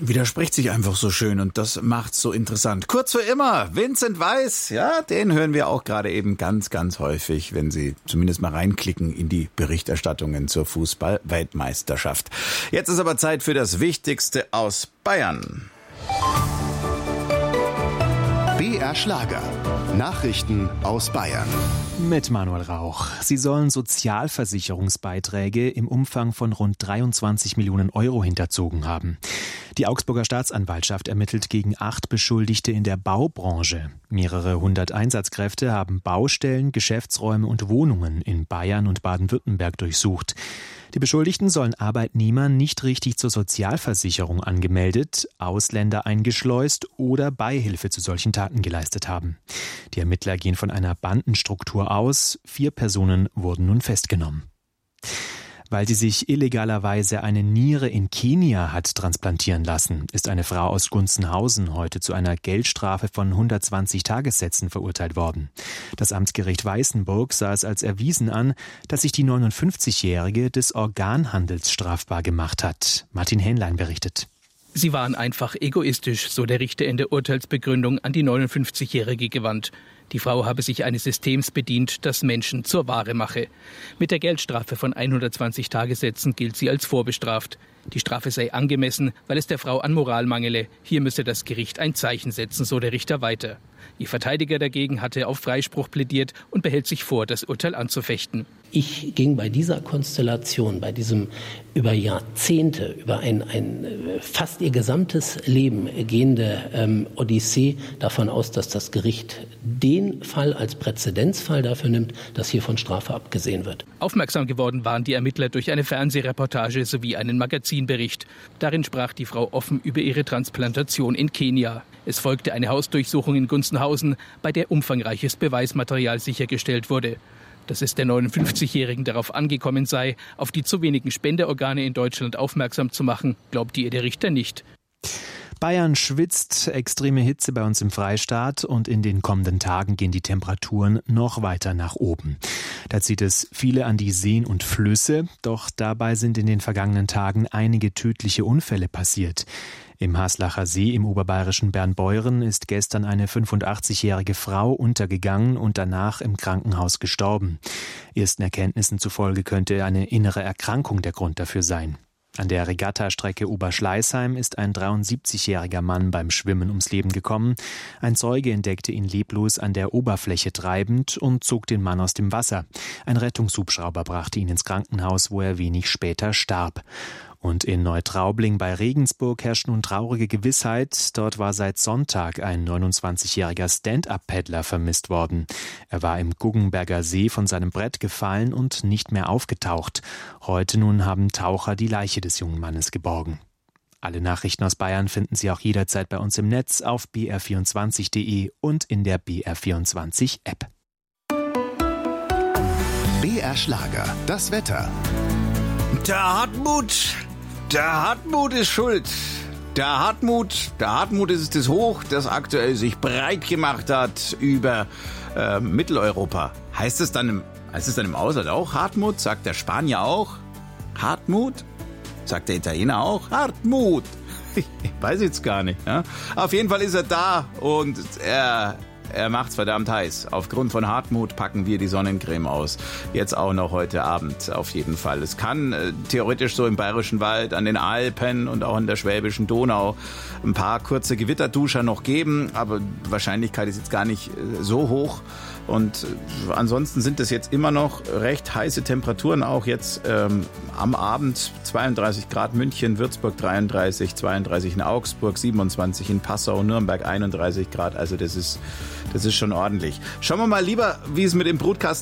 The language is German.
Widerspricht sich einfach so schön und das macht's so interessant. Kurz für immer, Vincent Weiss, ja, den hören wir auch gerade eben ganz, ganz häufig, wenn Sie zumindest mal reinklicken in die Berichterstattungen zur Fußball-Weltmeisterschaft. Jetzt ist aber Zeit für das Wichtigste aus Bayern. BR Schlager. Nachrichten aus Bayern. Mit Manuel Rauch. Sie sollen Sozialversicherungsbeiträge im Umfang von rund 23 Millionen Euro hinterzogen haben. Die Augsburger Staatsanwaltschaft ermittelt gegen 8 Beschuldigte in der Baubranche. Mehrere hundert Einsatzkräfte haben Baustellen, Geschäftsräume und Wohnungen in Bayern und Baden-Württemberg durchsucht. Die Beschuldigten sollen Arbeitnehmer nicht richtig zur Sozialversicherung angemeldet, Ausländer eingeschleust oder Beihilfe zu solchen Taten geleistet haben. Die Ermittler gehen von einer Bandenstruktur aus. 4 Personen wurden nun festgenommen. Weil sie sich illegalerweise eine Niere in Kenia hat transplantieren lassen, ist eine Frau aus Gunzenhausen heute zu einer Geldstrafe von 120 Tagessätzen verurteilt worden. Das Amtsgericht Weißenburg sah es als erwiesen an, dass sich die 59-Jährige des Organhandels strafbar gemacht hat. Martin Hähnlein berichtet. Sie waren einfach egoistisch, so der Richter in der Urteilsbegründung an die 59-Jährige gewandt. Die Frau habe sich eines Systems bedient, das Menschen zur Ware mache. Mit der Geldstrafe von 120 Tagessätzen gilt sie als vorbestraft. Die Strafe sei angemessen, weil es der Frau an Moral mangele. Hier müsse das Gericht ein Zeichen setzen, so der Richter weiter. Ihr Verteidiger dagegen hatte auf Freispruch plädiert und behält sich vor, das Urteil anzufechten. Ich ging bei dieser Konstellation, bei diesem über Jahrzehnte, über ein fast ihr gesamtes Leben gehende Odyssee davon aus, dass das Gericht den Fall als Präzedenzfall dafür nimmt, dass hier von Strafe abgesehen wird. Aufmerksam geworden waren die Ermittler durch eine Fernsehreportage sowie einen Magazinbericht. Darin sprach die Frau offen über ihre Transplantation in Kenia. Es folgte eine Hausdurchsuchung in Gunzenhausen, bei der umfangreiches Beweismaterial sichergestellt wurde. Dass es der 59-Jährigen darauf angekommen sei, auf die zu wenigen Spenderorgane in Deutschland aufmerksam zu machen, glaubte ihr der Richter nicht. Bayern schwitzt, extreme Hitze bei uns im Freistaat und in den kommenden Tagen gehen die Temperaturen noch weiter nach oben. Da zieht es viele an die Seen und Flüsse, doch dabei sind in den vergangenen Tagen einige tödliche Unfälle passiert. Im Haslacher See im oberbayerischen Bernbeuren ist gestern eine 85-jährige Frau untergegangen und danach im Krankenhaus gestorben. Ersten Erkenntnissen zufolge könnte eine innere Erkrankung der Grund dafür sein. An der Regattastrecke Oberschleißheim ist ein 73-jähriger Mann beim Schwimmen ums Leben gekommen. Ein Zeuge entdeckte ihn leblos an der Oberfläche treibend und zog den Mann aus dem Wasser. Ein Rettungshubschrauber brachte ihn ins Krankenhaus, wo er wenig später starb. Und in Neutraubling bei Regensburg herrscht nun traurige Gewissheit. Dort war seit Sonntag ein 29-jähriger Stand-up-Paddler vermisst worden. Er war im Guggenberger See von seinem Brett gefallen und nicht mehr aufgetaucht. Heute nun haben Taucher die Leiche des jungen Mannes geborgen. Alle Nachrichten aus Bayern finden Sie auch jederzeit bei uns im Netz auf br24.de und in der BR24-App. BR Schlager, das Wetter. Der Hartmut ist schuld. Der Hartmut ist es das Hoch, das aktuell sich breit gemacht hat über Mitteleuropa. Heißt es dann im Ausland auch Hartmut? Sagt der Spanier auch Hartmut? Sagt der Italiener auch Hartmut? Ich weiß jetzt gar nicht. Ja? Auf jeden Fall ist er da und er macht's verdammt heiß. Aufgrund von Hartmut packen wir die Sonnencreme aus. Jetzt auch noch heute Abend auf jeden Fall. Es kann theoretisch so im Bayerischen Wald, an den Alpen und auch in der Schwäbischen Donau ein paar kurze Gewitterduscher noch geben, aber die Wahrscheinlichkeit ist jetzt gar nicht so hoch. Und ansonsten sind es jetzt immer noch recht heiße Temperaturen, auch jetzt am Abend 32 Grad München, Würzburg 33, 32 in Augsburg, 27 in Passau, Nürnberg 31 Grad, also das ist schon ordentlich. Schauen wir mal lieber, wie es mit dem Brutkasten